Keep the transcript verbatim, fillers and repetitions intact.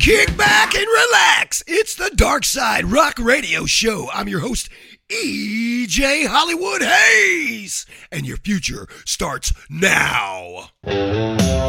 Kick back and relax. It's the Dark Side Rock Radio Show. I'm your host, E J Hollywood Hayes. And your future starts now.